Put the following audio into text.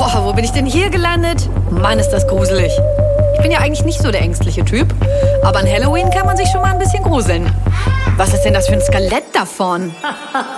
Oh, wo bin ich denn hier gelandet? Mann, ist das gruselig. Ich bin ja eigentlich nicht so der ängstliche Typ, aber an Halloween kann man sich schon mal ein bisschen gruseln. Was ist denn das für ein Skelett davon?